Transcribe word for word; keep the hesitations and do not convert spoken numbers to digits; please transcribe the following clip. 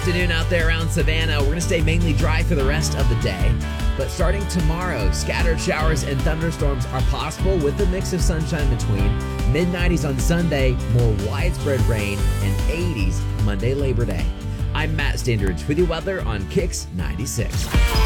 Afternoon out there around Savannah. We're going to stay mainly dry for the rest of the day. But starting tomorrow, scattered showers and thunderstorms are possible with a mix of sunshine between. mid nineties on Sunday, more widespread rain, and eighties Monday, Labor Day. I'm Matt Standridge with your weather on Kicks ninety-six.